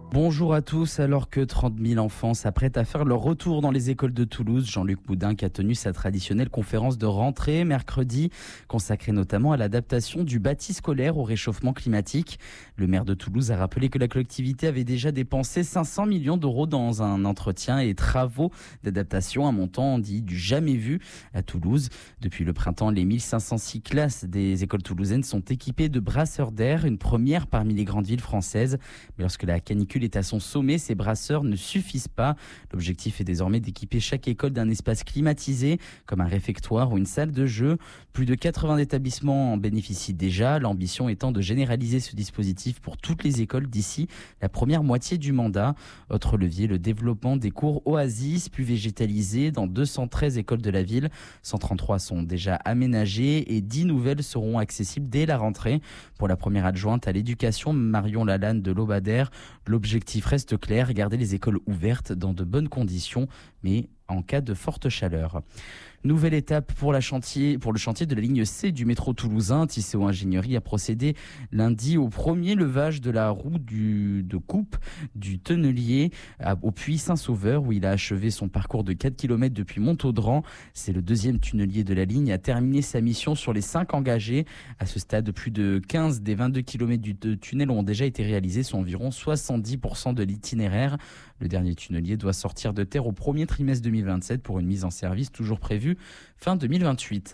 Bonjour à tous. Alors que 30 000 enfants s'apprêtent à faire leur retour dans les écoles de Toulouse, Jean-Luc Moudenc a tenu sa traditionnelle conférence de rentrée mercredi, consacrée notamment à l'adaptation du bâti scolaire au réchauffement climatique. Le maire de Toulouse a rappelé que la collectivité avait déjà dépensé 500 millions d'euros dans un entretien et travaux d'adaptation, un montant dit du jamais vu à Toulouse. Depuis le printemps, les 1506 classes des écoles toulousaines sont équipées de brasseurs d'air, une première parmi les grandes villes françaises. Mais lorsque la canicule est à son sommet, ces brasseurs ne suffisent pas. L'objectif est désormais d'équiper chaque école d'un espace climatisé, comme un réfectoire ou une salle de jeu. Plus de 80 établissements en bénéficient déjà, l'ambition étant de généraliser ce dispositif pour toutes les écoles d'ici la première moitié du mandat. Autre levier, le développement des cours oasis, plus végétalisés dans 213 écoles de la ville. 133 sont déjà aménagées et 10 nouvelles seront accessibles dès la rentrée. Pour la première adjointe à l'éducation, Marion Lalanne de Lobadère, l'objectif reste clair, garder les écoles ouvertes dans de bonnes conditions, mais en cas de forte chaleur. Nouvelle étape pour le chantier de la ligne C du métro toulousain. Tisséo Ingénierie a procédé lundi au premier levage de la roue de coupe du Tonnelier au puits Saint-Sauveur, où il a achevé son parcours de 4 km depuis Montaudran. C'est le deuxième tunnelier de la ligne à terminer sa mission sur les 5 engagés. À ce stade, plus de 15 des 22 km du tunnel ont déjà été réalisés, soit environ 70% de l'itinéraire. Le dernier tunnelier doit sortir de terre au premier trimestre 2027 pour une mise en service toujours prévue fin 2028.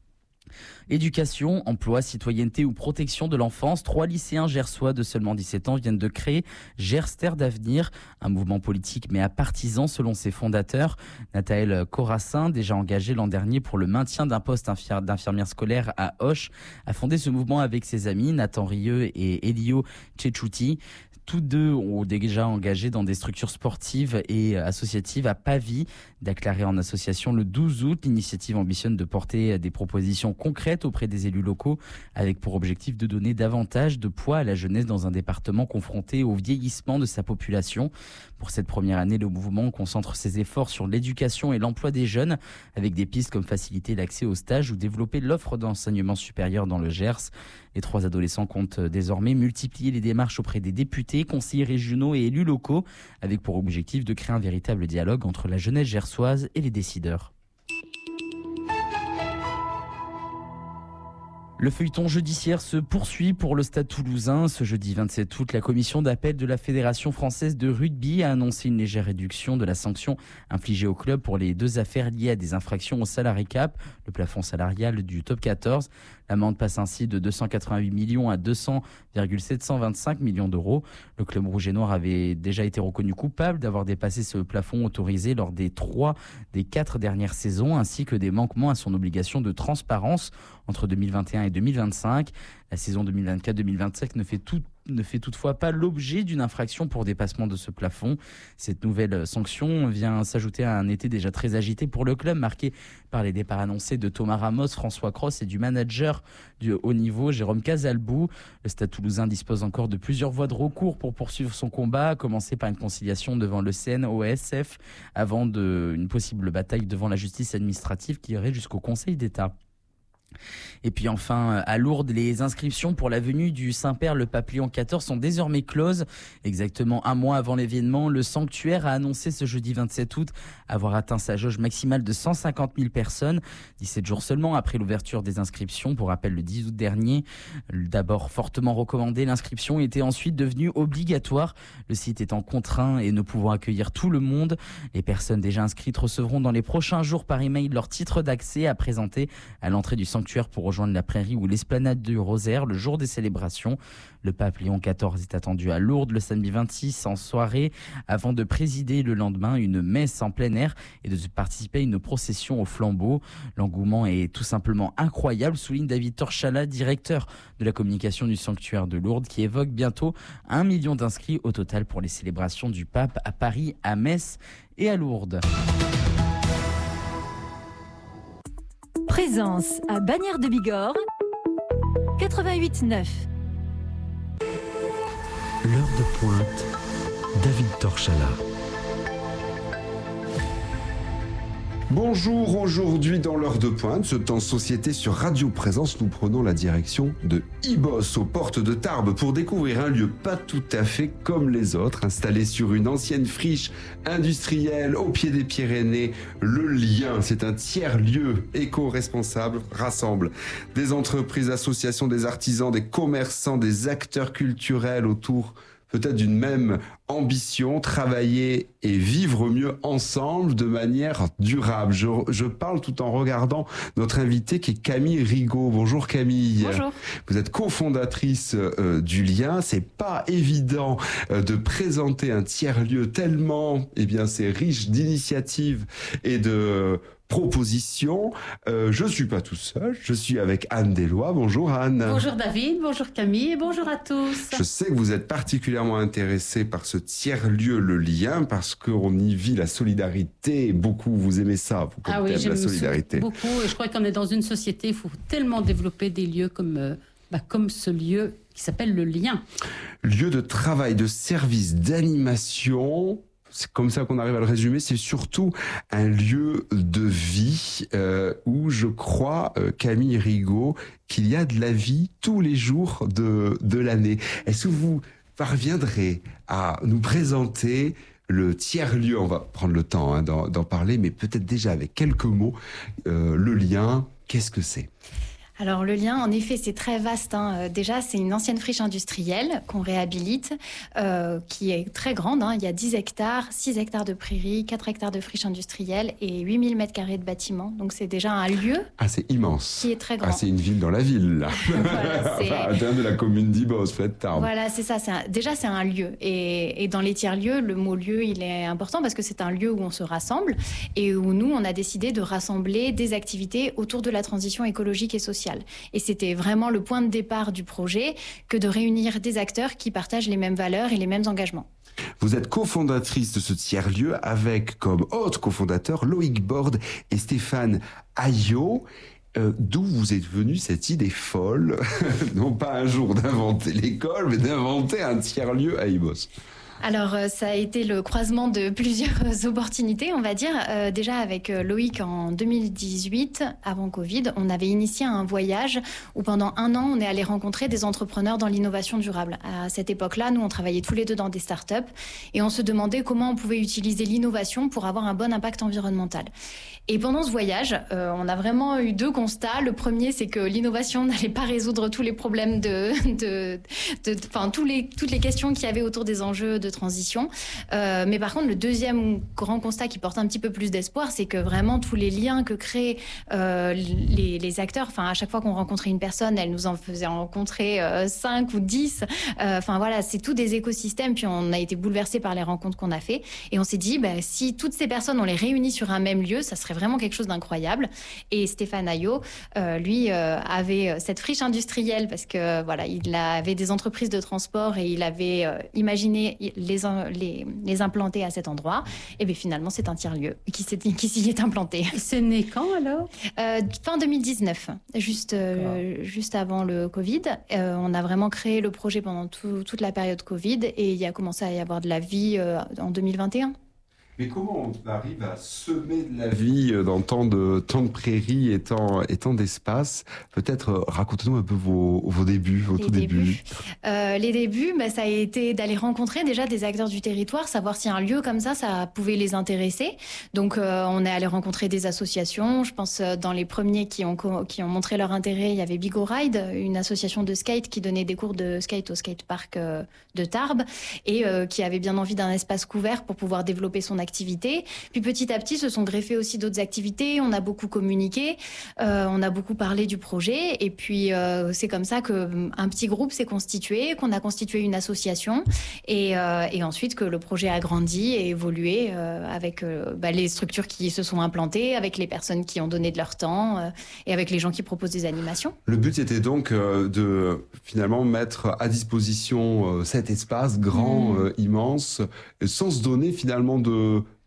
Éducation, emploi, citoyenneté ou protection de l'enfance, 3 lycéens gersois de seulement 17 ans viennent de créer Gers Terre d'Avenir, un mouvement politique mais à partisans selon ses fondateurs. Nathaël Corassin, déjà engagée l'an dernier pour le maintien d'un poste d'infirmière scolaire à Auch, a fondé ce mouvement avec ses amis Nathan Rieux et Elio Cecciuti. Tous deux ont déjà engagé dans des structures sportives et associatives à Pavie. Déclarée en association le 12 août, l'initiative ambitionne de porter des propositions concrètes auprès des élus locaux avec pour objectif de donner davantage de poids à la jeunesse dans un département confronté au vieillissement de sa population. Pour cette première année, le mouvement concentre ses efforts sur l'éducation et l'emploi des jeunes avec des pistes comme faciliter l'accès aux stages ou développer l'offre d'enseignement supérieur dans le Gers. Les 3 adolescents comptent désormais multiplier les démarches auprès des députés, conseillers régionaux et élus locaux, avec pour objectif de créer un véritable dialogue entre la jeunesse gersoise et les décideurs. Le feuilleton judiciaire se poursuit pour le Stade toulousain. Ce jeudi 27 août, la commission d'appel de la Fédération française de rugby a annoncé une légère réduction de la sanction infligée au club pour les 2 affaires liées à des infractions au salary cap, le plafond salarial du top 14. L'amende passe ainsi de 288 millions à 200,725 millions d'euros. Le club rouge et noir avait déjà été reconnu coupable d'avoir dépassé ce plafond autorisé lors des 3 des 4 dernières saisons, ainsi que des manquements à son obligation de transparence entre 2021 et 2025. La saison 2024-2025 ne fait toutefois pas l'objet d'une infraction pour dépassement de ce plafond. Cette nouvelle sanction vient s'ajouter à un été déjà très agité pour le club, marqué par les départs annoncés de Thomas Ramos, François Cros et du manager du haut niveau, Jérôme Casalbou. Le Stade toulousain dispose encore de plusieurs voies de recours pour poursuivre son combat, à commencer par une conciliation devant le CNOSF, avant une possible bataille devant la justice administrative qui irait jusqu'au Conseil d'État. Et puis enfin, à Lourdes, les inscriptions pour la venue du Saint-Père le Pape Léon XIV sont désormais closes. Exactement un mois avant l'événement, le sanctuaire a annoncé ce jeudi 27 août avoir atteint sa jauge maximale de 150 000 personnes, 17 jours seulement après l'ouverture des inscriptions. Pour rappel, le 10 août dernier, d'abord fortement recommandé, l'inscription était ensuite devenue obligatoire. Le site étant contraint et ne pouvant accueillir tout le monde, les personnes déjà inscrites recevront dans les prochains jours par email leur titre d'accès à présenter à l'entrée du sanctuaire pour rejoindre la prairie ou l'esplanade du Rosaire le jour des célébrations. Le pape Léon XIV est attendu à Lourdes le samedi 26 en soirée avant de présider le lendemain une messe en plein air et de participer à une procession au flambeau. L'engouement est tout simplement incroyable, souligne David Torchala, directeur de la communication du sanctuaire de Lourdes, qui évoque bientôt 1 million d'inscrits au total pour les célébrations du pape à Paris, à Metz et à Lourdes. Présence à Bagnères de Bigorre, 88.9. L'heure de pointe, David Torchala. Bonjour, aujourd'hui dans l'heure de pointe, ce temps société sur Radio Présence, nous prenons la direction de Ibos, aux portes de Tarbes, pour découvrir un lieu pas tout à fait comme les autres, installé sur une ancienne friche industrielle au pied des Pyrénées. Le Lien, c'est un tiers-lieu éco-responsable, rassemble des entreprises, associations, des artisans, des commerçants, des acteurs culturels autour peut-être d'une même ambition, travailler et vivre mieux ensemble de manière durable. Je parle tout en regardant notre invitée qui est Camille Rigaud. Bonjour Camille. Bonjour. Vous êtes cofondatrice du Lien. C'est pas évident de présenter un tiers-lieu tellement, c'est riche d'initiatives et de propositions. Je suis pas tout seul, je suis avec Anne Deslois. Bonjour Anne. Bonjour David, bonjour Camille et bonjour à tous. Je sais que vous êtes particulièrement intéressée par ce tiers-lieu, le Lien, parce qu'on y vit la solidarité. Beaucoup, vous aimez ça, vous, comme thème, la solidarité. Beaucoup, et je crois qu'on est dans une société, il faut tellement développer des lieux comme ce lieu qui s'appelle le Lien. Lieu de travail, de service, d'animation. C'est comme ça qu'on arrive à le résumer. C'est surtout un lieu de vie où je crois, Camille Rigaud, qu'il y a de la vie tous les jours de l'année. Est-ce que vous parviendrez à nous présenter le tiers-lieu? On va prendre le temps d'en parler, mais peut-être déjà avec quelques mots. Le Lien, qu'est-ce que c'est ? Alors le Lien, en effet, c'est très vaste. Déjà, c'est une ancienne friche industrielle qu'on réhabilite, qui est très grande. Il y a 10 hectares, 6 hectares de prairies, 4 hectares de friche industrielle et 8000 mètres carrés de bâtiments. Donc c'est déjà un lieu c'est immense. Qui est très grand. C'est une ville dans la ville, là. Voilà, de la commune d'Ibos, faites Tarbes. Voilà, c'est ça. C'est un lieu. Et dans les tiers-lieux, le mot lieu, il est important parce que c'est un lieu où on se rassemble et où nous, on a décidé de rassembler des activités autour de la transition écologique et sociale. Et c'était vraiment le point de départ du projet que de réunir des acteurs qui partagent les mêmes valeurs et les mêmes engagements. Vous êtes cofondatrice de ce tiers-lieu avec comme autres cofondateurs Loïc Borde et Stéphane Ayot. D'où vous est venue cette idée folle, non pas un jour d'inventer l'école, mais d'inventer un tiers-lieu à Ibos? Alors, ça a été le croisement de plusieurs opportunités, on va dire. Déjà, avec Loïc, en 2018, avant Covid, on avait initié un voyage où pendant un an, on est allé rencontrer des entrepreneurs dans l'innovation durable. À cette époque-là, nous, on travaillait tous les deux dans des startups et on se demandait comment on pouvait utiliser l'innovation pour avoir un bon impact environnemental. Et pendant ce voyage, on a vraiment eu deux constats. Le premier, c'est que l'innovation n'allait pas résoudre tous les problèmes toutes les questions qu'il y avait autour des enjeux de transition. Mais par contre, le deuxième grand constat qui porte un petit peu plus d'espoir, c'est que vraiment tous les liens que créent les acteurs, à chaque fois qu'on rencontrait une personne, elle nous en faisait rencontrer 5 ou 10. C'est tout des écosystèmes. Puis on a été bouleversés par les rencontres qu'on a fait. Et on s'est dit, si toutes ces personnes, on les réunit sur un même lieu, ça serait vraiment quelque chose d'incroyable. Et Stéphane Ayot, lui, avait cette friche industrielle parce que il avait des entreprises de transport et il avait imaginé les implanter à cet endroit. Et bien finalement, c'est un tiers-lieu qui s'y est implanté. C'est né quand alors ? Fin 2019, juste avant le Covid. On a vraiment créé le projet pendant toute la période Covid et il a commencé à y avoir de la vie en 2021. Mais comment on arrive à semer de la vie dans tant de prairies et tant d'espace? Peut-être racontez-nous un peu vos débuts, vos tout débuts. Les débuts, ça a été d'aller rencontrer déjà des acteurs du territoire, savoir si un lieu comme ça pouvait les intéresser. Donc on est allé rencontrer des associations. Je pense dans les premiers qui ont montré leur intérêt, il y avait Bigo Ride, une association de skate qui donnait des cours de skate au skatepark de Tarbes et qui avait bien envie d'un espace couvert pour pouvoir développer son activité. Puis petit à petit, se sont greffées aussi d'autres activités. On a beaucoup communiqué, on a beaucoup parlé du projet. Et puis, c'est comme ça qu'un petit groupe s'est constitué, qu'on a constitué une association. Et ensuite, que le projet a grandi et évolué avec les structures qui se sont implantées, avec les personnes qui ont donné de leur temps et avec les gens qui proposent des animations. Le but, c'était donc de finalement mettre à disposition cet espace grand, immense, sans se donner finalement de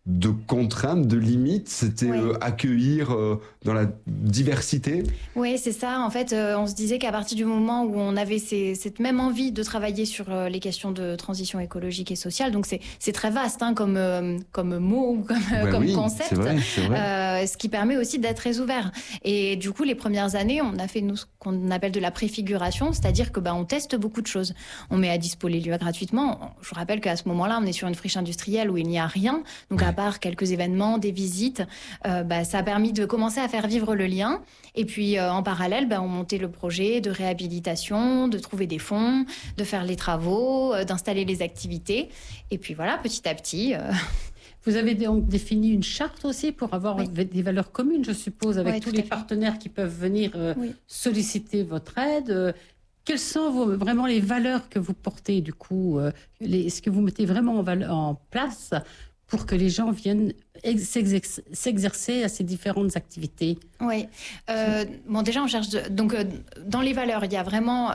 de contraintes, de limites, c'était accueillir dans la diversité. Oui, c'est ça. En fait, on se disait qu'à partir du moment où on avait cette même envie de travailler sur les questions de transition écologique et sociale, donc c'est très vaste comme mot ou comme concept, c'est vrai. Ce qui permet aussi d'être très ouvert. Et du coup, les premières années, on a fait ce qu'on appelle de la préfiguration, c'est-à-dire que on teste beaucoup de choses. On met à dispo les lieux gratuitement. Je vous rappelle qu'à ce moment-là, on est sur une friche industrielle où il n'y a rien. Donc, à part quelques événements, des visites, ça a permis de commencer à faire vivre le lien. Et puis, en parallèle, on montait le projet de réhabilitation, de trouver des fonds, de faire les travaux, d'installer les activités. Et puis voilà, petit à petit... Vous avez donc défini une charte aussi pour avoir des valeurs communes, je suppose, avec tous les partenaires qui peuvent venir solliciter votre aide. Quelles sont vraiment les valeurs que vous portez, du coup, ce que vous mettez vraiment en place pour que les gens viennent s'exercer à ces différentes activités? Oui. Déjà, on cherche... Donc, dans les valeurs, il y a vraiment...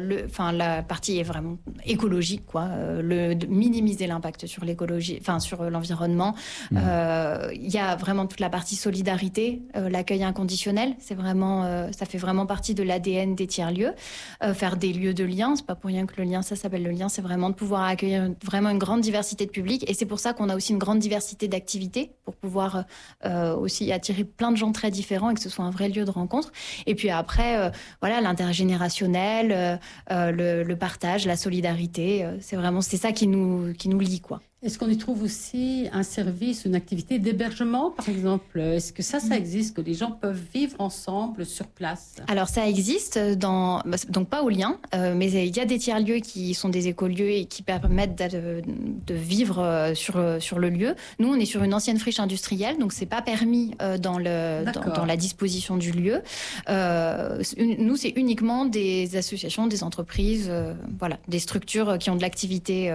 la partie est vraiment écologique, de minimiser l'impact sur l'écologie, sur l'environnement. Il y a vraiment toute la partie solidarité, l'accueil inconditionnel. C'est vraiment... ça fait vraiment partie de l'ADN des tiers-lieux. Faire des lieux de lien, c'est pas pour rien que le lien, ça s'appelle le lien, c'est vraiment de pouvoir accueillir vraiment une grande diversité de publics. Et c'est pour ça qu'on a aussi une grande diversité d'activités, pour pouvoir aussi attirer plein de gens très différents et que ce soit un vrai lieu de rencontre. Et puis après, l'intergénérationnel, le partage, la solidarité, c'est ça qui nous lie, quoi. Est-ce qu'on y trouve aussi un service, une activité d'hébergement, par exemple? Est-ce que ça existe, que les gens peuvent vivre ensemble sur place? Alors, ça existe, donc pas au lien, mais il y a des tiers-lieux qui sont des écolieux et qui permettent de vivre sur le lieu. Nous, on est sur une ancienne friche industrielle, donc c'est pas permis dans la disposition du lieu. Nous, c'est uniquement des associations, des entreprises, des structures qui ont de l'activité...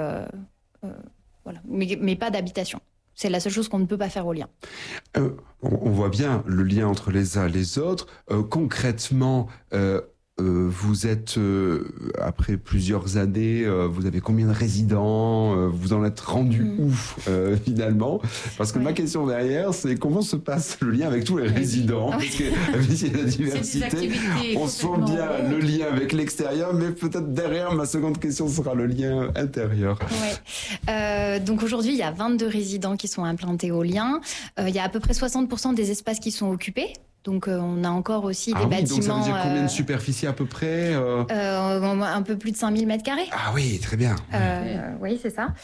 mais pas d'habitation. C'est la seule chose qu'on ne peut pas faire au lien. On voit bien le lien entre les uns et les autres. Concrètement, vous êtes, après plusieurs années, vous avez combien de résidents? Vous en êtes rendu où, finalement? Parce que ma question derrière, c'est comment se passe le lien avec tous les résidents? Parce qu'avec la diversité, on sent bien le lien avec l'extérieur, mais peut-être derrière, ma seconde question sera le lien intérieur. Donc aujourd'hui, il y a 22 résidents qui sont implantés au lien. Il y a à peu près 60% des espaces qui sont occupés. Donc, on a encore aussi des bâtiments... Donc ça veut dire combien de superficie à peu près un peu plus de 5000 mètres carrés. Ah oui, très bien. Oui, c'est ça.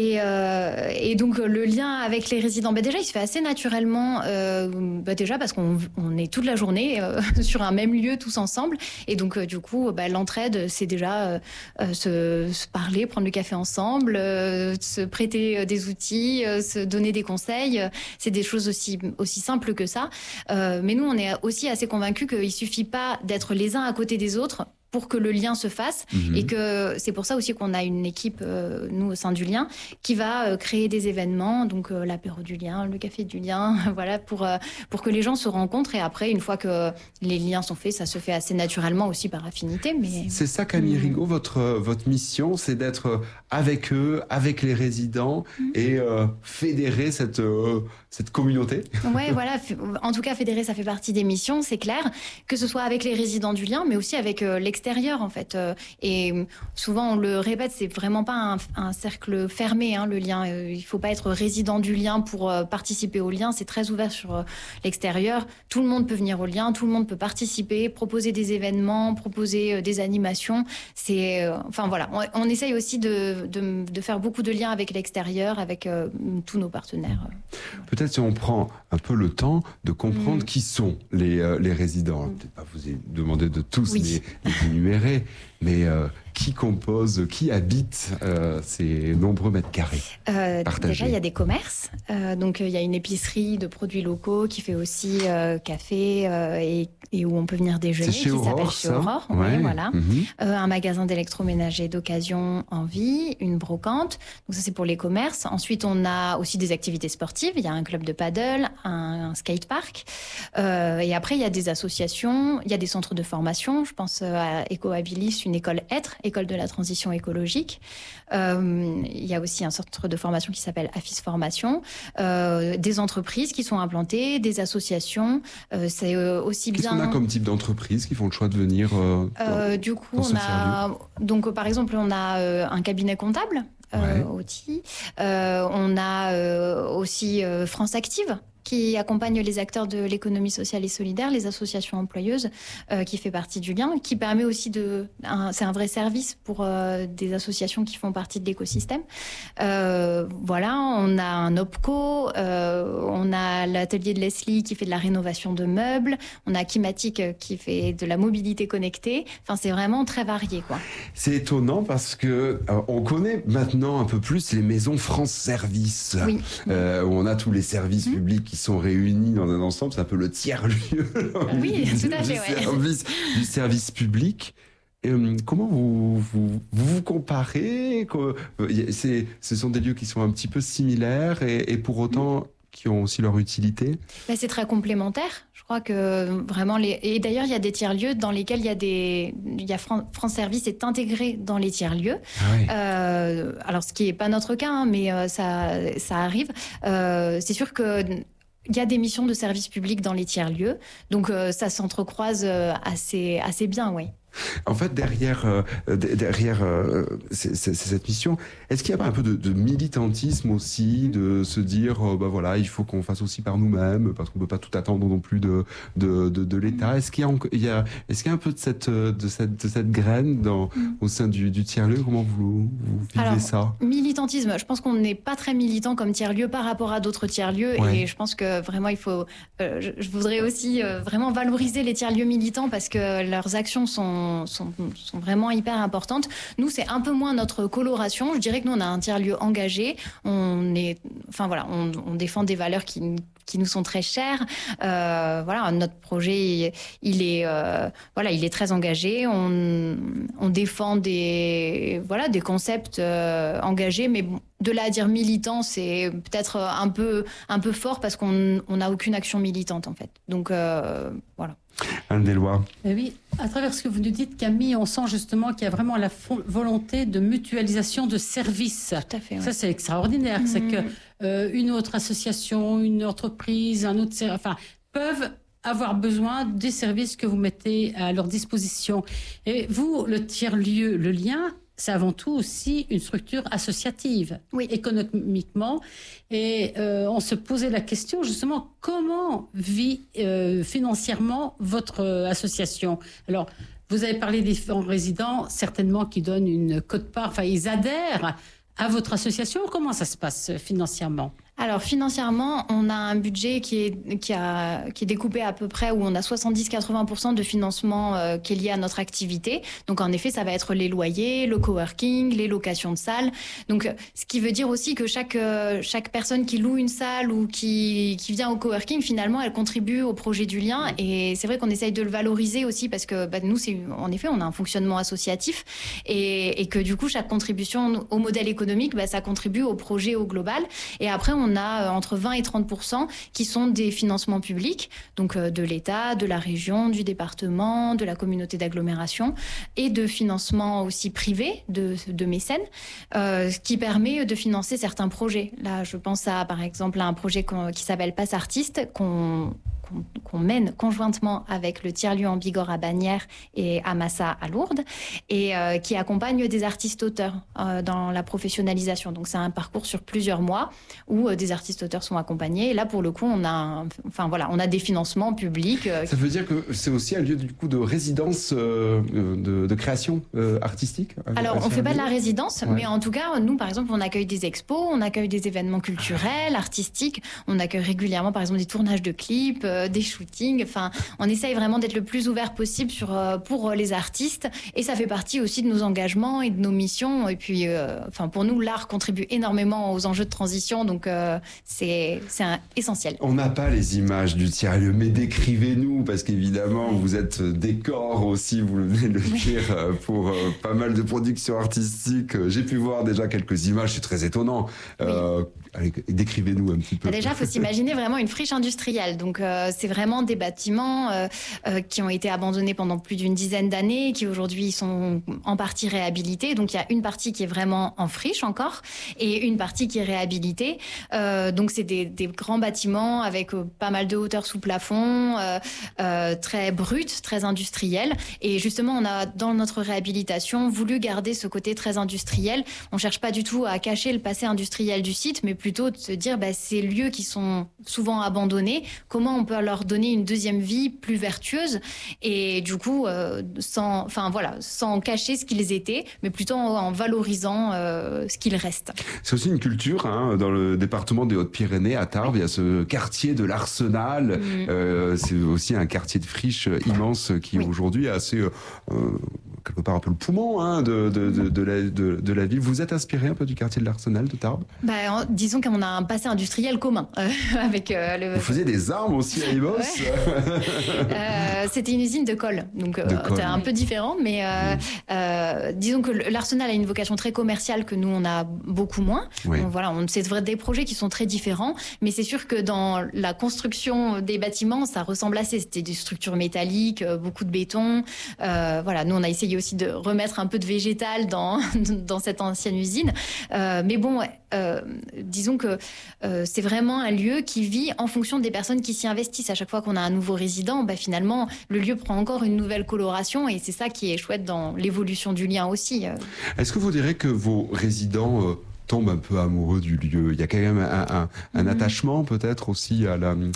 Et donc, le lien avec les résidents, déjà, il se fait assez naturellement. Déjà, parce qu'on est toute la journée sur un même lieu, tous ensemble. Et donc, du coup, l'entraide, c'est déjà se parler, prendre le café ensemble, se prêter des outils, se donner des conseils. C'est des choses aussi simples que ça. Mais nous, on est aussi assez convaincus qu'il ne suffit pas d'être les uns à côté des autres pour que le lien se fasse. Et que c'est pour ça aussi qu'on a une équipe, nous, au sein du lien, qui va créer des événements, donc l'apéro du lien, le café du lien, pour que les gens se rencontrent. Et après, une fois que les liens sont faits, ça se fait assez naturellement aussi par affinité. Mais... C'est ça, Camille Rigaud, votre mission, c'est d'être avec eux, avec les résidents et fédérer cette communauté. Oui, voilà. En tout cas, fédérer, ça fait partie des missions, c'est clair. Que ce soit avec les résidents du lien, mais aussi avec l'extérieur, en fait. Et souvent, on le répète, c'est vraiment pas un cercle fermé, le lien. Il faut pas être résident du lien pour participer au lien. C'est très ouvert sur l'extérieur. Tout le monde peut venir au lien, tout le monde peut participer, proposer des événements, proposer des animations. On essaye aussi de faire beaucoup de liens avec l'extérieur, avec tous nos partenaires. Peut-être si on prend un peu le temps de comprendre qui sont les résidents. Peut-être pas vous demander de tous les énumérer, mais qui habite ces nombreux mètres carrés partagés? Déjà, il y a des commerces. Donc, il y a une épicerie de produits locaux qui fait aussi café et où on peut venir déjeuner. C'est chez Aurore, chez Aurore. Ouais. Oui, voilà. Un magasin d'électroménager d'occasion en vie, une brocante. Donc, ça, c'est pour les commerces. Ensuite, on a aussi des activités sportives. Il y a un club de paddle, un skatepark. Et après, il y a des associations, il y a des centres de formation. Je pense à Ecohabilis, une école école de la transition écologique. Il y a aussi un centre de formation qui s'appelle AFIS Formation. Des entreprises qui sont implantées, des associations. C'est aussi bien... Qu'est-ce qu'on a comme type d'entreprise qui font le choix de venir du coup, on a... Donc, par exemple, on a un cabinet comptable, OTI. On a aussi France Active, qui accompagne les acteurs de l'économie sociale et solidaire, les associations employeuses, qui fait partie du lien, qui permet aussi c'est un vrai service pour des associations qui font partie de l'écosystème. Voilà, on a un OPCO, on a l'atelier de Leslie qui fait de la rénovation de meubles, on a Kimatic qui fait de la mobilité connectée. Enfin, c'est vraiment très varié, quoi. C'est étonnant parce que on connaît maintenant un peu plus les maisons France Service, où on a tous les services publics qui sont réunis dans un ensemble, c'est un peu le tiers-lieu du service public. Comment vous comparez? Ce sont des lieux qui sont un petit peu similaires et pour autant qui ont aussi leur utilité. C'est très complémentaire. Je crois que vraiment et d'ailleurs il y a des tiers-lieux dans lesquels France Service est intégré dans les tiers-lieux. Alors ce qui est pas notre cas, mais ça arrive. C'est sûr que il y a des missions de service public dans les tiers-lieux, donc ça s'entrecroise assez bien, oui. En fait, derrière cette mission, est-ce qu'il n'y a pas un peu de militantisme aussi, de se dire, il faut qu'on fasse aussi par nous-mêmes, parce qu'on ne peut pas tout attendre non plus de l'État. Est-ce qu'il y a un peu de cette graine au sein du tiers-lieu? Comment vous vivez ça? Militantisme, je pense qu'on n'est pas très militant comme tiers-lieu par rapport à d'autres tiers-lieux, et je pense que vraiment il faut. Je voudrais aussi vraiment valoriser les tiers-lieux militants parce que leurs actions sont vraiment hyper importantes. Nous, c'est un peu moins notre coloration. Je dirais que nous, on a un tiers-lieu engagé. On défend des valeurs qui nous sont très chères. Notre projet, il est très engagé. On défend des concepts engagés, mais bon, de là à dire militant, c'est peut-être un peu fort parce qu'on n'a aucune action militante en fait. Donc voilà. Anne Deloye. Oui, à travers ce que vous nous dites, Camille, on sent justement qu'il y a vraiment la volonté de mutualisation de services. Tout à fait. Ça, c'est extraordinaire. C'est que une autre association, une entreprise, un autre, peuvent avoir besoin des services que vous mettez à leur disposition. Et vous, le tiers-lieu, le lien, c'est avant tout aussi une structure associative, économiquement. Et on se posait la question, justement, comment vit financièrement votre association? Alors, vous avez parlé des différents résidents, certainement qui donnent une quote-part, ils adhèrent à votre association. Comment ça se passe financièrement? Alors financièrement, on a un budget qui est découpé à peu près où on a 70-80% de financement qui est lié à notre activité. Donc en effet, ça va être les loyers, le coworking, les locations de salles. Donc ce qui veut dire aussi que chaque personne qui loue une salle ou qui vient au coworking, finalement, elle contribue au projet du lien. Et c'est vrai qu'on essaye de le valoriser aussi parce que nous, en effet, on a un fonctionnement associatif et que du coup, chaque contribution au modèle économique, ça contribue au projet au global. Et après, on a entre 20 et 30% qui sont des financements publics, donc de l'État, de la région, du département, de la communauté d'agglomération, et de financements aussi privés, de mécènes, ce qui permet de financer certains projets. Là, je pense par exemple à un projet qui s'appelle Passe Artiste, qu'on mène conjointement avec le tiers-lieu en Bigorre à Bagnères et à Massa à Lourdes, et qui accompagne des artistes-auteurs dans la professionnalisation. Donc c'est un parcours sur plusieurs mois où des artistes-auteurs sont accompagnés. Et là, pour le coup, on a des financements publics. Ça veut dire que c'est aussi un lieu du coup de résidence de création artistique? Alors, on ne fait pas de la résidence, mais en tout cas, nous, par exemple, on accueille des expos, on accueille des événements culturels, artistiques, on accueille régulièrement, par exemple, des tournages de clips, des shootings. On essaye vraiment d'être le plus ouvert possible pour les artistes, et ça fait partie aussi de nos engagements et de nos missions. Et puis, pour nous, l'art contribue énormément aux enjeux de transition, donc c'est essentiel. On n'a pas les images du tiers-lieu, mais décrivez-nous, parce qu'évidemment, vous êtes décor aussi, vous venez de le dire, pour pas mal de productions artistiques. J'ai pu voir déjà quelques images, c'est très étonnant. Allez, décrivez-nous un petit peu. Déjà, il faut s'imaginer vraiment une friche industrielle. Donc, c'est vraiment des bâtiments qui ont été abandonnés pendant plus d'une dizaine d'années, qui aujourd'hui sont en partie réhabilités. Donc il y a une partie qui est vraiment en friche encore et une partie qui est réhabilitée. Donc c'est des grands bâtiments avec pas mal de hauteur sous plafond, très bruts, très industriels. Et justement, on a dans notre réhabilitation voulu garder ce côté très industriel. On cherche pas du tout à cacher le passé industriel du site, mais plutôt de se dire ces lieux qui sont souvent abandonnés, comment on peut leur donner une deuxième vie plus vertueuse et du coup sans cacher ce qu'ils étaient, mais plutôt en valorisant ce qu'il reste. C'est aussi une culture dans le département des Hautes-Pyrénées, à Tarbes, il y a ce quartier de l'Arsenal. C'est aussi un quartier de friche immense qui aujourd'hui est assez quelque part un peu le poumon de la ville. Vous êtes inspiré un peu du quartier de l'Arsenal de Tarbes? Disons qu'on a un passé industriel commun avec Vous faisiez des armes aussi à Ibos? C'était une usine de colle, donc c'était un peu différent, mais disons que l'Arsenal a une vocation très commerciale que nous on a beaucoup moins. Oui. Donc, voilà, c'est des projets qui sont très différents, mais c'est sûr que dans la construction des bâtiments, ça ressemble assez. C'était des structures métalliques, beaucoup de béton. Nous on a essayé aussi de remettre un peu de végétal dans cette ancienne usine, mais bon. Disons que c'est vraiment un lieu qui vit en fonction des personnes qui s'y investissent. À chaque fois qu'on a un nouveau résident, finalement, le lieu prend encore une nouvelle coloration et c'est ça qui est chouette dans l'évolution du lien aussi. Est-ce que vous direz que vos résidents tombent un peu amoureux du lieu? Il y a quand même un attachement peut-être aussi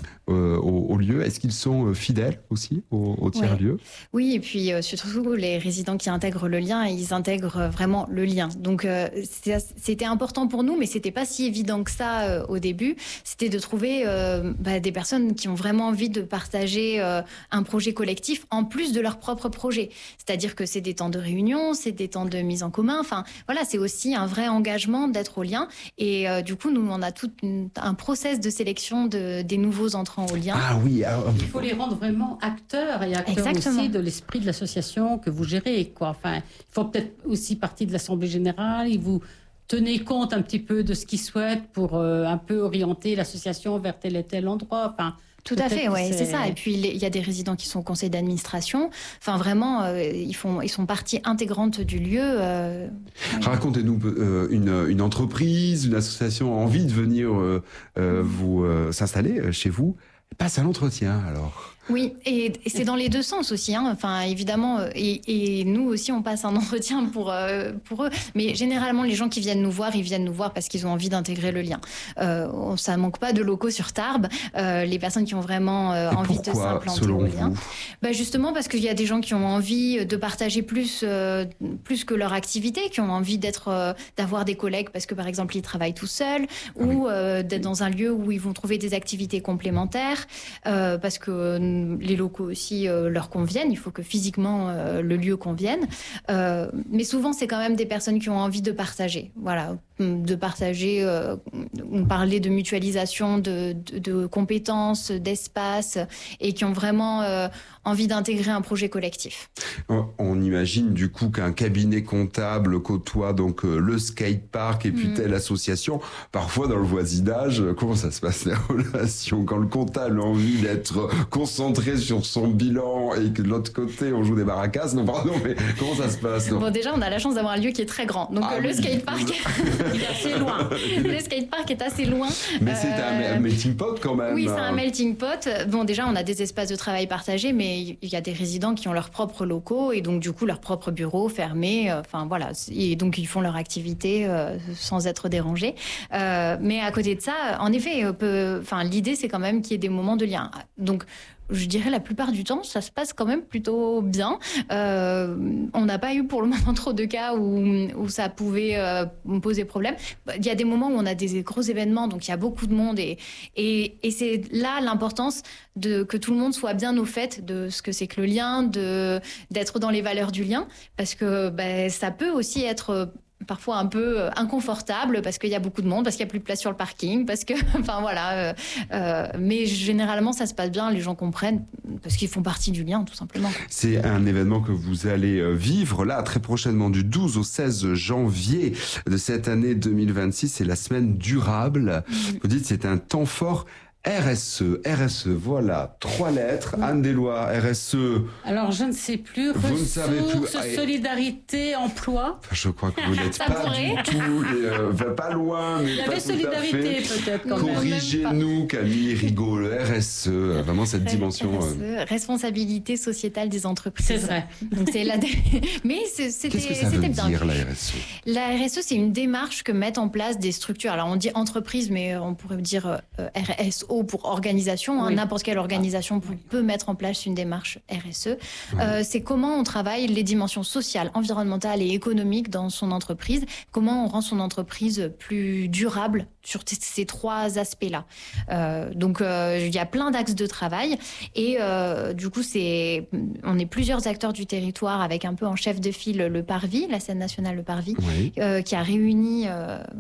au lieu. Est-ce qu'ils sont fidèles aussi au tiers-lieu? Oui, et puis surtout les résidents qui intègrent le lien, ils intègrent vraiment le lien. Donc c'était important pour nous, mais c'était pas si évident que ça au début. C'était de trouver des personnes qui ont vraiment envie de partager un projet collectif en plus de leur propre projet. C'est-à-dire que c'est des temps de réunion, c'est des temps de mise en commun. Enfin, voilà, c'est aussi un vrai engagement d'être au lien. Et du coup, nous, on a tout un process de sélection des nouveaux entrants au lien. Ah oui. Il faut les rendre vraiment acteurs et acteurs aussi de l'esprit de l'association que vous gérez, quoi. Enfin, il faut peut-être aussi partie de l'Assemblée générale. Et vous tenez compte un petit peu de ce qu'ils souhaitent pour un peu orienter l'association vers tel et tel endroit. Enfin, tout à fait, ouais, c'est ça. Et puis il y a des résidents qui sont au conseil d'administration. Enfin, vraiment, ils sont partie intégrante du lieu. Racontez-nous une entreprise, une association a envie de venir s'installer chez vous. Passe à l'entretien alors. Oui, et c'est dans les deux sens aussi. Enfin, évidemment, et nous aussi, on passe un entretien pour eux. Mais généralement, les gens qui viennent nous voir, ils viennent nous voir parce qu'ils ont envie d'intégrer le lien. Ça manque pas de locaux sur Tarbes. Les personnes qui ont vraiment envie de s'implanter au lien. Justement parce qu'il y a des gens qui ont envie de partager plus que leur activité, qui ont envie d'avoir des collègues parce que par exemple ils travaillent tout seuls ou d'être dans un lieu où ils vont trouver des activités complémentaires parce que les locaux aussi leur conviennent. Il faut que physiquement le lieu convienne. Mais souvent, c'est quand même des personnes qui ont envie de partager. Voilà, de partager. On parlait de mutualisation de compétences, d'espace, et qui ont vraiment envie d'intégrer un projet collectif. On imagine du coup qu'un cabinet comptable côtoie donc le skatepark et puis telle association. Parfois, dans le voisinage, comment ça se passe les relations quand le comptable a envie d'être concentré sur son bilan et que de l'autre côté on joue des maracas? Non, pardon, mais comment ça se passe? Bon, déjà, on a la chance d'avoir un lieu qui est très grand. Donc le skatepark il est assez loin. Le skatepark est assez loin. Mais c'est un melting pot quand même. Oui, c'est un melting pot. Bon, déjà, on a des espaces de travail partagés, mais il y a des résidents qui ont leurs propres locaux et donc du coup leurs propres bureaux fermés. Enfin voilà, et donc ils font leur activité sans être dérangés. Mais à côté de ça, en effet, l'idée c'est quand même qu'il y ait des moments de lien. Donc je dirais la plupart du temps, ça se passe quand même plutôt bien. On n'a pas eu pour le moment trop de cas où ça pouvait me poser problème. Il y a des moments où on a des gros événements, donc il y a beaucoup de monde et c'est là l'importance que tout le monde soit bien au fait de ce que c'est que le lien, d'être dans les valeurs du lien, parce que ça peut aussi être parfois un peu inconfortable parce qu'il y a beaucoup de monde, parce qu'il n'y a plus de place sur le parking, parce que, mais généralement ça se passe bien, les gens comprennent parce qu'ils font partie du lien tout simplement. C'est un événement que vous allez vivre là très prochainement du 12 au 16 janvier de cette année 2026, c'est la semaine durable. Vous dites c'est un temps fort. RSE, voilà, 3 lettres. Anne Deslois, RSE. Alors, je ne sais plus. Vous ne savez plus. Solidarité, emploi. Je crois que vous n'êtes pas du tout, pas loin, mais il y pas avait tout solidarité, à fait. peut-être. Quand Corrigez-nous, Camille Rigaud, le RSE, vraiment cette dimension. RSE, responsabilité sociétale des entreprises. C'est vrai. Donc, mais c'était Qu'est-ce que ça veut bien. dire, la RSE? La RSE, c'est une démarche que mettent en place des structures. Alors, on dit entreprise, mais on pourrait dire RSO pour organisation. Oui. N'importe quelle organisation peut mettre en place une démarche RSE. C'est comment on travaille les dimensions sociales, environnementales et économiques dans son entreprise. Comment on rend son entreprise plus durable sur ces 3 aspects-là. Donc, il y a plein d'axes de travail. Et du coup, on est plusieurs acteurs du territoire avec un peu en chef de file le Parvis, la scène nationale Le Parvis, qui a réuni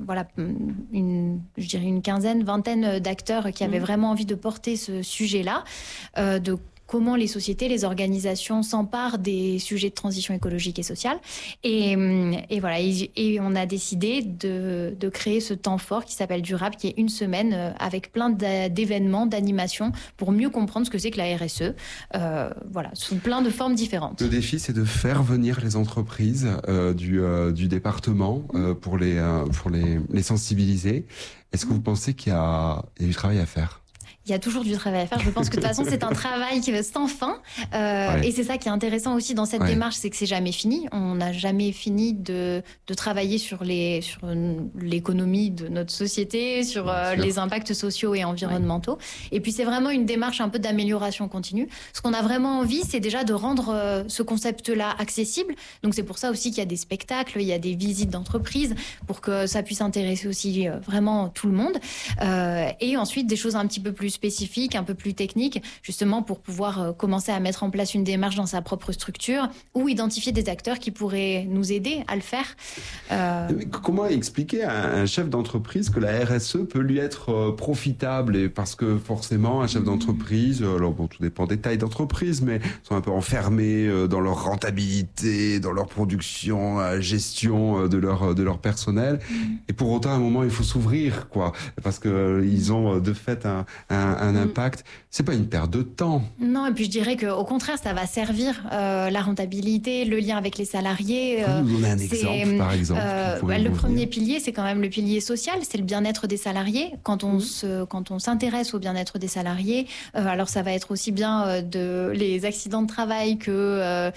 une quinzaine, vingtaine d'acteurs qui avaient vraiment envie de porter ce sujet-là, de comment les sociétés, les organisations s'emparent des sujets de transition écologique et sociale. Et voilà, et on a décidé de créer ce temps fort qui s'appelle Durable, qui est une semaine avec plein d'événements, d'animations, pour mieux comprendre ce que c'est que la RSE, voilà, sous plein de formes différentes. Le défi, c'est de faire venir les entreprises du département pour les sensibiliser. Est-ce que vous pensez qu'il y a du travail à faire ? Il y a toujours du travail à faire. Je pense que de toute façon, c'est un travail sans fin. Et c'est ça qui est intéressant aussi dans cette démarche, c'est que c'est jamais fini. On n'a jamais fini de travailler sur l'économie de notre société, sur les impacts sociaux et environnementaux. Et puis, c'est vraiment une démarche un peu d'amélioration continue. Ce qu'on a vraiment envie, c'est déjà de rendre ce concept-là accessible. Donc, c'est pour ça aussi qu'il y a des spectacles, il y a des visites d'entreprises pour que ça puisse intéresser aussi vraiment tout le monde. Et ensuite, des choses un petit peu plus spécifiques, un peu plus techniques, justement pour pouvoir commencer à mettre en place une démarche dans sa propre structure ou identifier des acteurs qui pourraient nous aider à le faire. Comment expliquer à un chef d'entreprise que la RSE peut lui être profitable, et parce que forcément un chef d'entreprise, alors bon, tout dépend des tailles d'entreprise, mais sont un peu enfermés dans leur rentabilité, dans leur production, gestion de leur personnel, et pour autant à un moment il faut s'ouvrir, quoi, parce que ils ont de fait un impact. C'est pas une perte de temps. Non, et puis je dirais qu'au contraire, ça va servir la rentabilité, le lien avec les salariés. Vous nous donner un exemple, par exemple. Le premier pilier, c'est quand même le pilier social, c'est le bien-être des salariés. Quand on s'intéresse au bien-être des salariés, alors ça va être aussi bien les accidents de travail que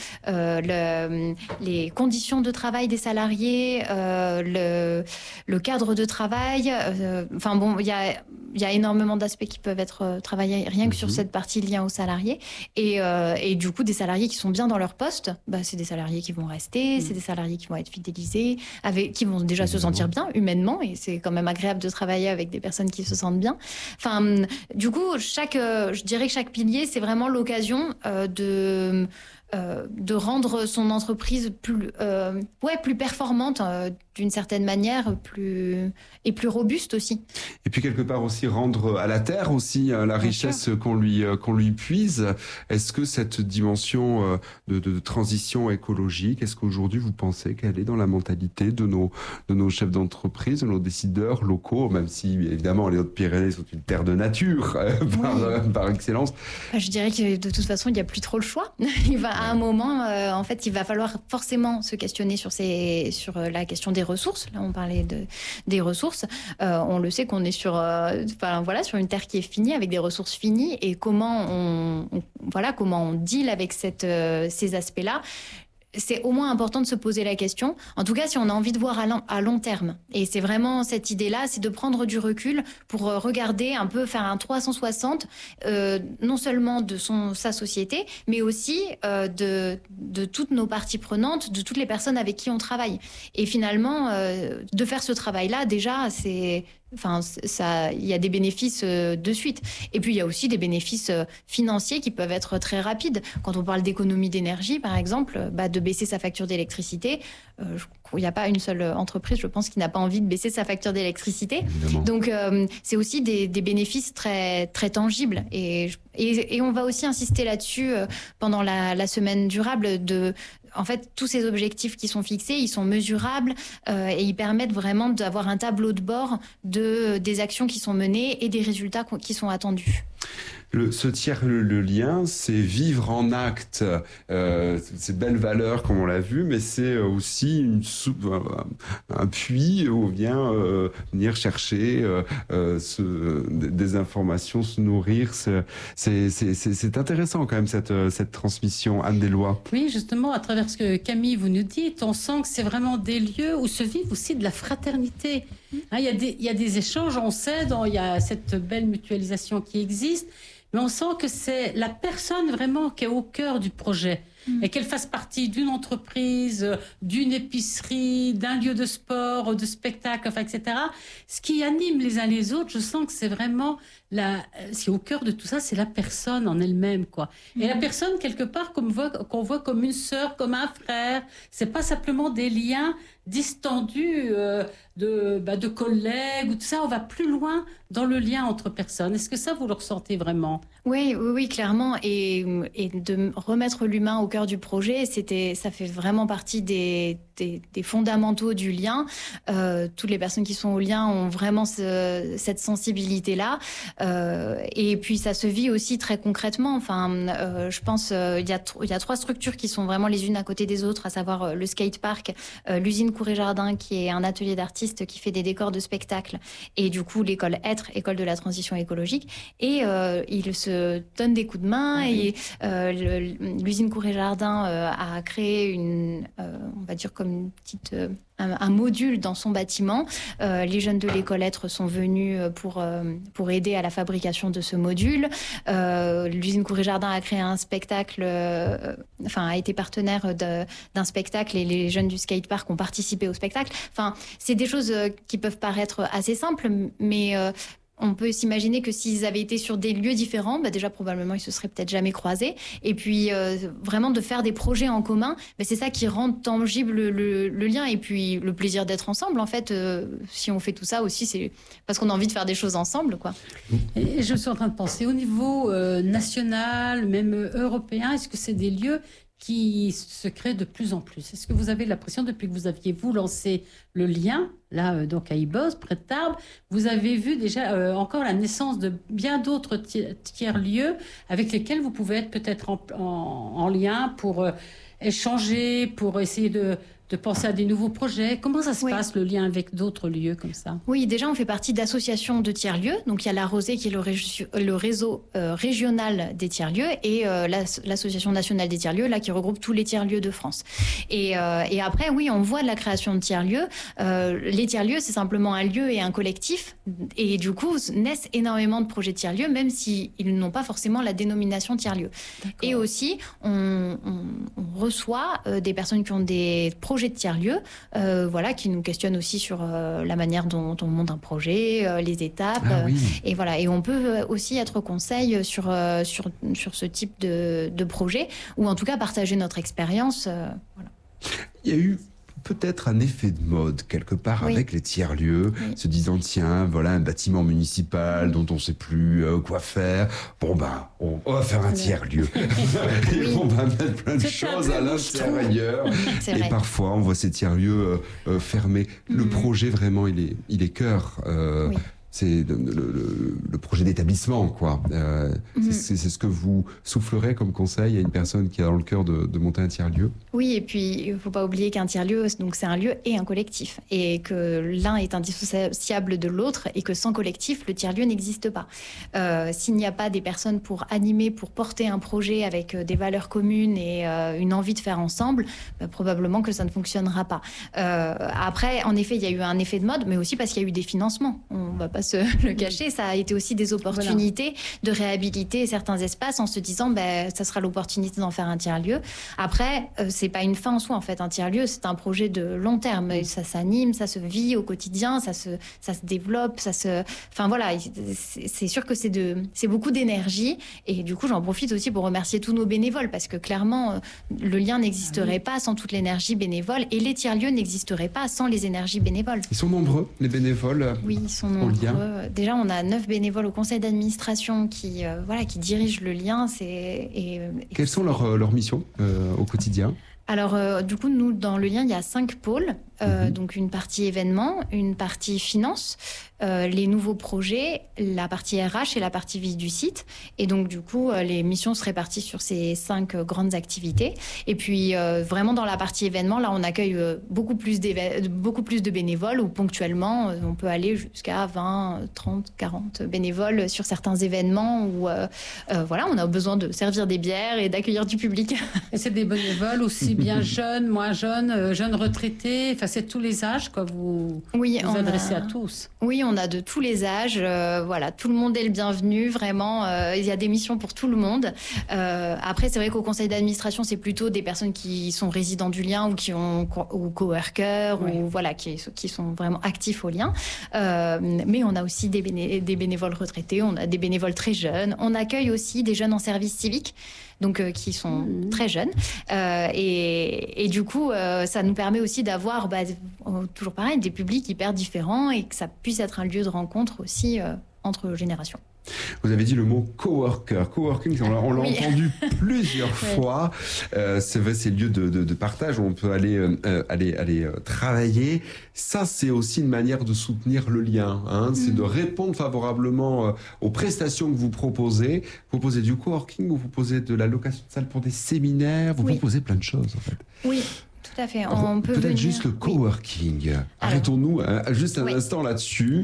les conditions de travail des salariés, le cadre de travail. Enfin bon, il y a énormément d'aspects qui peuvent être travaillés rien que sur cette partie liée aux salariés. Et du coup, des salariés qui sont bien dans leur poste, c'est des salariés qui vont rester, c'est des salariés qui vont être fidélisés, qui vont déjà se sentir bien humainement, et c'est quand même agréable de travailler avec des personnes qui se sentent bien. Enfin, du coup, je dirais que chaque pilier, c'est vraiment l'occasion de rendre son entreprise plus performante d'une certaine manière, plus robuste aussi. Et puis quelque part aussi rendre à la terre aussi la richesse qu'on lui puise. Est-ce que cette dimension de transition écologique, est-ce qu'aujourd'hui vous pensez qu'elle est dans la mentalité de nos chefs d'entreprise, de nos décideurs locaux, même si évidemment les Hautes-Pyrénées sont une terre de nature par excellence? Je dirais que de toute façon il n'y a plus trop le choix. À un moment, en fait, il va falloir forcément se questionner sur la question des ressources. Là, on parlait des ressources. On le sait qu'on est sur une terre qui est finie, avec des ressources finies, et comment on deal avec ces aspects-là. C'est au moins important de se poser la question. En tout cas, si on a envie de voir à long terme. Et c'est vraiment cette idée-là, c'est de prendre du recul pour regarder un peu, faire un 360, non seulement de sa société, mais aussi de toutes nos parties prenantes, de toutes les personnes avec qui on travaille. Et finalement, de faire ce travail-là, déjà, il y a des bénéfices de suite. Et puis, il y a aussi des bénéfices financiers qui peuvent être très rapides. Quand on parle d'économie d'énergie, par exemple, de baisser sa facture d'électricité, il n'y a pas une seule entreprise, je pense, qui n'a pas envie de baisser sa facture d'électricité. Évidemment. Donc, c'est aussi des bénéfices très, très tangibles. Et on va aussi insister là-dessus pendant la semaine durable, en fait, tous ces objectifs qui sont fixés, ils sont mesurables et ils permettent vraiment d'avoir un tableau de bord des actions qui sont menées et des résultats qui sont attendus. Ce tiers-le lien, c'est vivre en acte ces belles valeurs comme on l'a vu, mais c'est aussi un puits où on vient venir chercher des informations, se nourrir. C'est intéressant quand même cette transmission. Anne Deslois. Oui, justement, à travers ce que Camille vous nous dites, on sent que c'est vraiment des lieux où se vit aussi de la fraternité. Hein, il y a des échanges, on sait, il y a cette belle mutualisation qui existe. Mais on sent que c'est la personne vraiment qui est au cœur du projet et qu'elle fasse partie d'une entreprise, d'une épicerie, d'un lieu de sport, de spectacle, enfin, etc. Ce qui anime les uns les autres, je sens que c'est vraiment ce qui est au cœur de tout ça, c'est la personne en elle-même, quoi. Et la personne, quelque part, qu'on voit comme une sœur, comme un frère, c'est pas simplement des liens distendus de collègues ou tout ça. On va plus loin dans le lien entre personnes. Est-ce que ça, vous le ressentez vraiment ? Oui, clairement. Et de remettre l'humain au cœur du projet, ça fait vraiment partie des fondamentaux du lien. Toutes les personnes qui sont au lien ont vraiment cette sensibilité-là. Et puis, ça se vit aussi très concrètement. Enfin, je pense il y a 3 structures qui sont vraiment les unes à côté des autres, à savoir le skatepark, l'usine Cour-et-Jardin, qui est un atelier d'artistes qui fait des décors de spectacle, et du coup, l'école Être, école de la transition écologique. Et ils se donnent des coups de main. Et l'usine Cour-et-Jardin a créé on va dire comme une petite... un module dans son bâtiment. Les jeunes de l'école Être sont venus pour aider à la fabrication de ce module. L'usine Cour-et-Jardin a créé un spectacle, a été partenaire d'un spectacle, et les jeunes du skatepark ont participé au spectacle. Enfin, c'est des choses qui peuvent paraître assez simples, mais on peut s'imaginer que s'ils avaient été sur des lieux différents, déjà probablement ils se seraient peut-être jamais croisés. Et puis vraiment de faire des projets en commun, c'est ça qui rend tangible le lien, et puis le plaisir d'être ensemble. En fait, si on fait tout ça aussi, c'est parce qu'on a envie de faire des choses ensemble, quoi. Et je suis en train de penser au niveau national, même européen, est-ce que c'est des lieux qui se créent de plus en plus? Est-ce que vous avez l'impression, depuis que vous aviez lancé le lien, là, donc à Ibos, près de Tarbes, vous avez vu déjà encore la naissance de bien d'autres tiers-lieux avec lesquels vous pouvez être peut-être en lien pour échanger, pour essayer de penser à des nouveaux projets? Comment ça se passe, le lien avec d'autres lieux comme ça? Oui, déjà, on fait partie d'associations de tiers-lieux. Donc, il y a la Rosée qui est le réseau régional des tiers-lieux, et l'association nationale des tiers-lieux, là, qui regroupe tous les tiers-lieux de France. Et après, oui, on voit de la création de tiers-lieux. Les tiers-lieux, c'est simplement un lieu et un collectif. Et du coup, naissent énormément de projets tiers-lieux, même s'ils n'ont pas forcément la dénomination tiers-lieux. Et aussi, on reçoit des personnes qui ont des projets de tiers-lieux, qui nous questionnent aussi sur la manière dont on monte un projet, les étapes. Et voilà. Et on peut aussi être conseil sur ce type de projet, ou en tout cas partager notre expérience. Il y a eu peut-être un effet de mode quelque part avec les tiers-lieux, se disant tiens, voilà un bâtiment municipal dont on ne sait plus quoi faire. Bon on va faire un tiers-lieu. Et on va mettre plein de choses à l'intérieur. Et parfois on voit ces tiers-lieux fermés. Le projet vraiment il est cœur. C'est le projet d'établissement, quoi. C'est ce que vous soufflerez comme conseil à une personne qui a dans le cœur de monter un tiers-lieu? Oui, et puis il ne faut pas oublier qu'un tiers-lieu, donc c'est un lieu et un collectif, et que l'un est indissociable de l'autre, et que sans collectif, le tiers-lieu n'existe pas. S'il n'y a pas des personnes pour animer, pour porter un projet avec des valeurs communes et une envie de faire ensemble, probablement que ça ne fonctionnera pas. Après, en effet, il y a eu un effet de mode, mais aussi parce qu'il y a eu des financements. On va pas se le cacher, ça a été aussi des opportunités de réhabiliter certains espaces en se disant ça sera l'opportunité d'en faire un tiers-lieu. Après, c'est pas une fin en soi, en fait. Un tiers-lieu, c'est un projet de long terme. Ça s'anime, ça se vit au quotidien, ça se développe, enfin voilà, c'est sûr que c'est beaucoup d'énergie, et du coup j'en profite aussi pour remercier tous nos bénévoles, parce que clairement le lien n'existerait pas sans toute l'énergie bénévole, et les tiers-lieux n'existeraient pas sans les énergies bénévoles. Ils sont nombreux, les bénévoles? Oui, ils sont nombreux. Déjà, on a 9 bénévoles au conseil d'administration qui dirigent le lien. Quelles sont leurs missions au quotidien? Alors, du coup, nous, dans le lien, il y a 5 pôles. Donc, une partie événements, une partie finance, les nouveaux projets, la partie RH et la partie vie du site. Et donc, du coup, les missions se répartissent sur ces 5 grandes activités. Et puis, vraiment, dans la partie événements, là, on accueille beaucoup plus de bénévoles, ou ponctuellement, on peut aller jusqu'à 20, 30, 40 bénévoles sur certains événements où, voilà, on a besoin de servir des bières et d'accueillir du public. Et c'est des bénévoles aussi bien jeunes, moins jeunes, jeunes retraités, enfin c'est tous les âges, quoi. Vous adressez à tous. Oui, on a de tous les âges. Voilà, tout le monde est le bienvenu. Vraiment, il y a des missions pour tout le monde. Après, c'est vrai qu'au conseil d'administration, c'est plutôt des personnes qui sont résidents du lien ou coworkers, ou voilà, qui sont vraiment actifs au lien. Mais on a aussi des bénévoles retraités. On a des bénévoles très jeunes. On accueille aussi des jeunes en service civique. Donc qui sont très jeunes. Et du coup, ça nous permet aussi d'avoir, toujours pareil, des publics hyper différents et que ça puisse être un lieu de rencontre aussi entre générations. Vous avez dit le mot coworker. Coworking, on l'a entendu plusieurs fois. C'est ces lieux de partage où on peut aller travailler. Ça, c'est aussi une manière de soutenir le lien. C'est de répondre favorablement aux prestations que vous proposez. Vous proposez du coworking, vous proposez de la location de salle pour des séminaires, vous proposez plein de choses en fait. Oui. Tout à fait. On peut peut-être juste le coworking. Arrêtons-nous juste un instant là-dessus.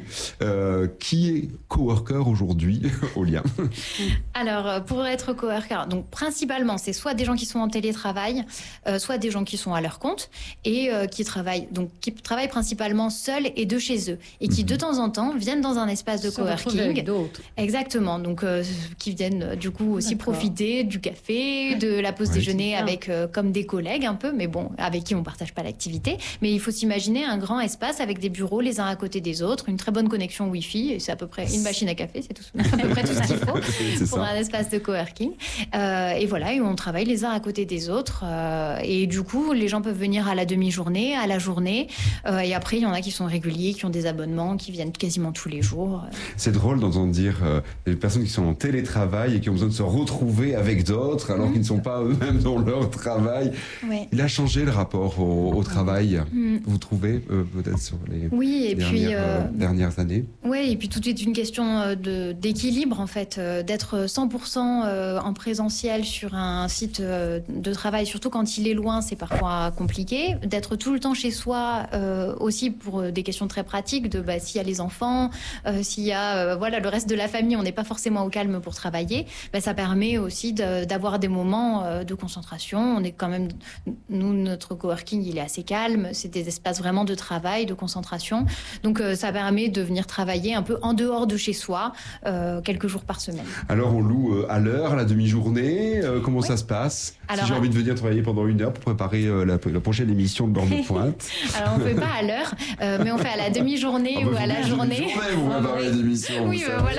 Qui est coworker aujourd'hui au lien? Alors, pour être coworker, donc principalement, c'est soit des gens qui sont en télétravail, soit des gens qui sont à leur compte et qui travaillent principalement seuls et de chez eux et qui de temps en temps viennent dans un espace de coworking. Avec d'autres. Exactement. Donc, qui viennent du coup aussi profiter du café, de la pause déjeuner avec comme des collègues un peu, mais bon, avec qui on partage pas l'activité. Mais il faut s'imaginer un grand espace avec des bureaux les uns à côté des autres, une très bonne connexion Wi-Fi, et c'est à peu près une machine à café, c'est à peu près tout ce qu'il faut pour un espace de coworking. Et voilà, et on travaille les uns à côté des autres. Et du coup, les gens peuvent venir à la demi-journée, à la journée. Et après, il y en a qui sont réguliers, qui ont des abonnements, qui viennent quasiment tous les jours. C'est drôle d'entendre dire des personnes qui sont en télétravail et qui ont besoin de se retrouver avec d'autres alors qu'ils ne sont pas eux-mêmes dans leur travail. Ouais. Il a changé le rapport au travail, vous trouvez, peut-être sur les dernières années? Oui, et puis tout est une question d'équilibre, en fait, d'être 100% en présentiel sur un site de travail, surtout quand il est loin, c'est parfois compliqué. D'être tout le temps chez soi, aussi pour des questions très pratiques, de s'il y a les enfants, s'il y a le reste de la famille, on n'est pas forcément au calme pour travailler, ça permet aussi d'avoir des moments de concentration. On est quand même, nous, notre coworking, il est assez calme, c'est des espaces vraiment de travail, de concentration. Donc ça permet de venir travailler un peu en dehors de chez soi, quelques jours par semaine. Alors on loue à l'heure, à la demi-journée, comment ça se passe? Alors, si j'ai envie de venir travailler pendant 1 heure pour préparer la prochaine émission de l'heure de pointe. Alors on ne fait pas à l'heure, mais on fait à la demi-journée ou à la journée. Vous préparez l'émission. Oui, voilà.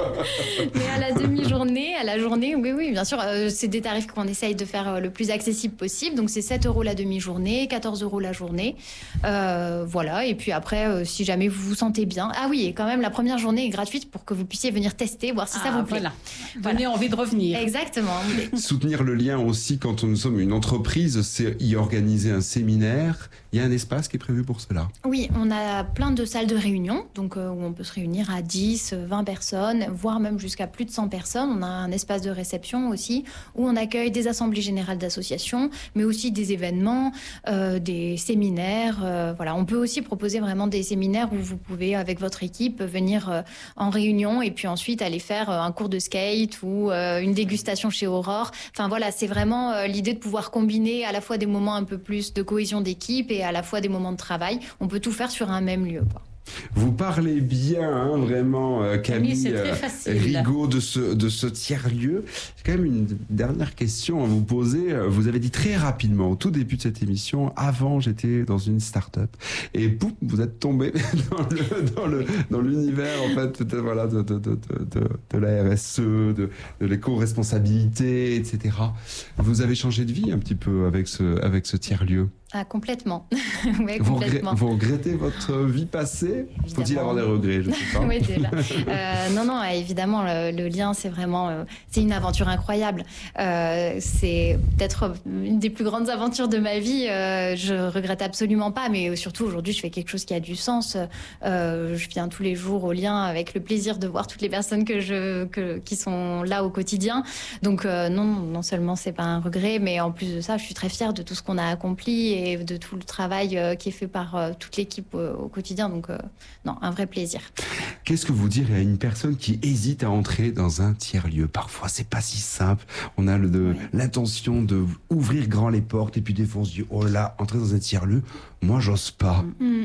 Mais à la demi-journée, à la journée, oui, bien sûr, c'est des tarifs qu'on essaye de faire le plus accessible possible. Donc c'est 7 € la demi-journée, 14 € la journée. Voilà, et puis après, si jamais vous vous sentez bien. Ah oui, et quand même, la première journée est gratuite pour que vous puissiez venir tester, voir si ça vous plaît. Voilà. Vous avez envie de revenir. Exactement. Soutenir le lien aussi quand nous sommes une entreprise, c'est y organiser un séminaire. Il y a un espace qui est prévu pour cela. Oui, on a plein de salles de réunion, donc où on peut se réunir à 10, 20 personnes, voire même jusqu'à plus de 100 personnes. On a un espace de réception aussi, où on accueille des assemblées générales d'associations, mais aussi des événements, des séminaires. Voilà, on peut aussi proposer vraiment des séminaires où vous pouvez, avec votre équipe, venir en réunion et puis ensuite aller faire un cours de skate ou une dégustation chez Aurore. Enfin voilà, c'est vraiment l'idée de pouvoir combiner à la fois des moments un peu plus de cohésion d'équipe et à la fois des moments de travail. On peut tout faire sur un même lieu, quoi. Vous parlez bien, vraiment, Camille Rigaud, de ce tiers-lieu. J'ai quand même une dernière question à vous poser. Vous avez dit très rapidement, au tout début de cette émission, avant j'étais dans une start-up. Et boum, vous êtes tombé dans l'univers, en fait, de la RSE, de l'éco-responsabilité, etc. Vous avez changé de vie un petit peu avec ce tiers-lieu. Ah, complètement. Ouais, Vous complètement. Vous regrettez votre vie passée ? Faut-il avoir des regrets, je sais pas. Oui, déjà. Non, évidemment, le lien, c'est vraiment, c'est une aventure incroyable. C'est peut-être une des plus grandes aventures de ma vie. Je regrette absolument pas, mais surtout aujourd'hui, je fais quelque chose qui a du sens. Je viens tous les jours au lien avec le plaisir de voir toutes les personnes qui sont là au quotidien. Donc non seulement c'est pas un regret, mais en plus de ça, je suis très fière de tout ce qu'on a accompli et de tout le travail qui est fait par toute l'équipe au quotidien. Donc non, un vrai plaisir. Qu'est-ce que vous direz à une personne qui hésite à entrer dans un tiers-lieu ? Parfois, c'est pas si simple. On a l'intention de ouvrir grand les portes et puis des fois on se dit oh là, entrer dans un tiers-lieu, moi j'ose pas.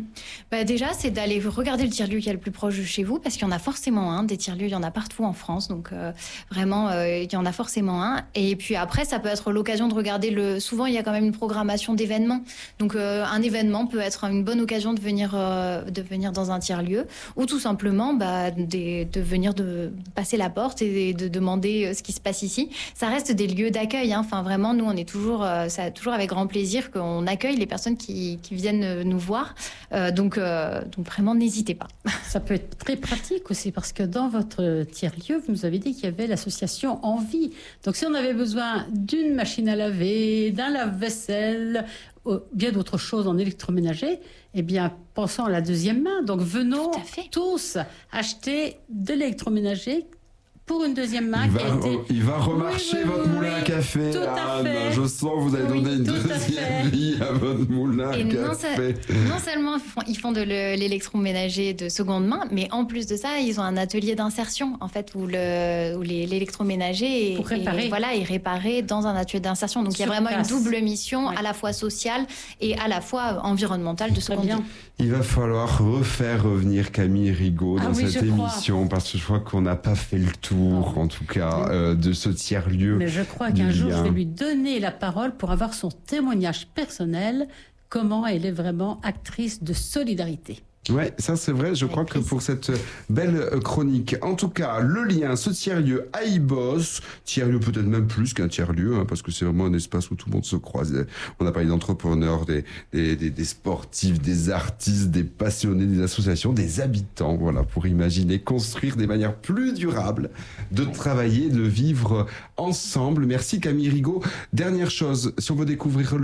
Déjà, c'est d'aller regarder le tiers-lieu qui est le plus proche de chez vous, parce qu'il y en a forcément un. Des tiers-lieux, il y en a partout en France, donc vraiment, il y en a forcément un. Et puis après, ça peut être l'occasion de regarder souvent, il y a quand même une programmation d'événements. Donc un événement peut être une bonne occasion de venir dans un tiers-lieu, ou tout simplement de venir passer la porte et de demander ce qui se passe ici. Ça reste des lieux d'accueil. Enfin, vraiment, nous, on est toujours avec grand plaisir qu'on accueille les personnes qui viennent nous voir. Donc vraiment, n'hésitez pas. Ça peut être très pratique aussi, parce que dans votre tiers-lieu, vous nous avez dit qu'il y avait l'association Envie. Donc si on avait besoin d'une machine à laver, d'un lave-vaisselle, bien d'autres choses en électroménager, eh bien, pensons à la deuxième main. Donc venons tous acheter de l'électroménager pour une deuxième main il va remarcher votre moulin à café. Tout à fait. Je sens que vous allez donner une deuxième vie à votre moulin à café. Non seulement ils font de l'électroménager de seconde main, mais en plus de ça, ils ont un atelier d'insertion en fait où l'électroménager est réparé dans un atelier d'insertion. Donc il y a vraiment une double mission, à la fois sociale et à la fois environnementale de seconde main. Il va falloir refaire revenir Camille Rigaud dans cette émission, parce que je crois qu'on n'a pas fait le tour, en tout cas, de ce tiers-lieu. Mais je crois qu'un jour, je vais lui donner la parole pour avoir son témoignage personnel, comment elle est vraiment actrice de solidarité. Ouais, ça c'est vrai, je crois que pour cette belle chronique. En tout cas, le lien, ce tiers-lieu à Ibos, tiers-lieu peut-être même plus qu'un tiers-lieu, parce que c'est vraiment un espace où tout le monde se croise. On a parlé d'entrepreneurs, des sportifs, des artistes, des passionnés, des associations, des habitants, voilà, pour imaginer construire des manières plus durables de travailler, de vivre ensemble. Merci Camille Rigaud. Dernière chose, si on veut découvrir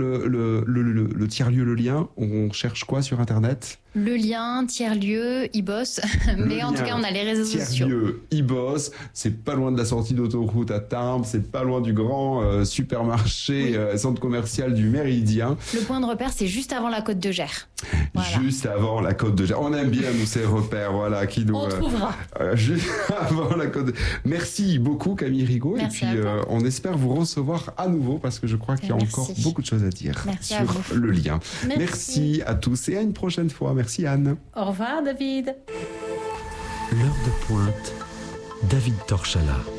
le tiers-lieu, le lien, on cherche quoi sur Internet ? Le lien, tiers-lieu, Ibos. Mais en tout cas, on a les réseaux sociaux. Tiers-lieu, Ibos. C'est pas loin de la sortie d'autoroute à Tarbes. C'est pas loin du grand supermarché, centre commercial du Méridien. Le point de repère, c'est juste avant la Côte de Gers. Voilà. Juste avant la Côte de Gers. On aime bien, nous, ces repères, voilà, qui nous... On trouvera. Juste avant la Côte de Gers. Merci beaucoup, Camille Rigaud. Merci. Et puis, on espère vous recevoir à nouveau, parce que je crois qu'il y a encore beaucoup de choses à dire sur le lien. Merci à tous et à une prochaine fois. Merci Anne. Au revoir David. L'heure de pointe, David Torchala.